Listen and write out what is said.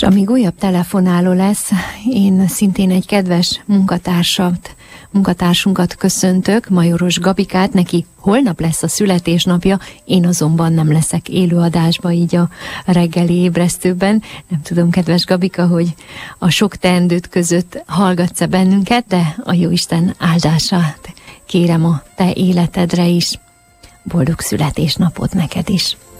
amíg újabb telefonáló lesz, én szintén egy kedves munkatársunkat köszöntök, Majoros Gabikát, neki holnap lesz a születésnapja, én azonban nem leszek élőadásba így a reggeli ébresztőben. Nem tudom, kedves Gabika, hogy a sok teendőt között hallgatsz-e bennünket, de a Jóisten áldását kérem a te életedre is. Boldog születésnapot neked is!